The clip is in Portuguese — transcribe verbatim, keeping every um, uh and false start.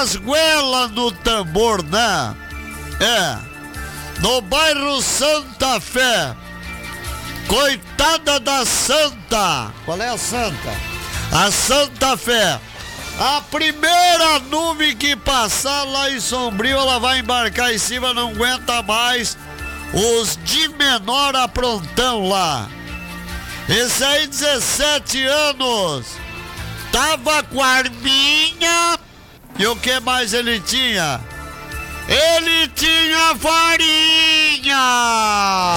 as goelas no tambor, né? É, no bairro Santa Fé. Coitada da Santa. Qual é a Santa? A Santa Fé. A primeira nuvem que passar lá em Sombrio, ela vai embarcar em cima, não aguenta mais. Os de menor aprontão lá. Esse aí, dezessete anos, tava com a arminha. E o que mais ele tinha? Ele tinha farinha!